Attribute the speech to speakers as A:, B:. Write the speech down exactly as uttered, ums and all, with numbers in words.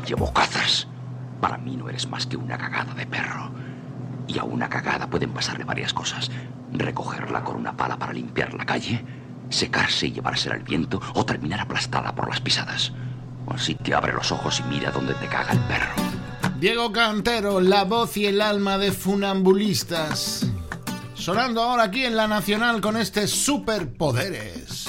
A: llevo cazas. Para mí no eres más que una cagada de perro. Y a una cagada pueden pasarle varias cosas. Recogerla con una pala para limpiar la calle, secarse y llevársela al viento, o terminar aplastada por las pisadas. Así que abre los ojos y mira dónde te caga el perro.
B: Diego Cantero, la voz y el alma de Funambulistas. Sonando ahora aquí en La Nacional con este Superpoderes.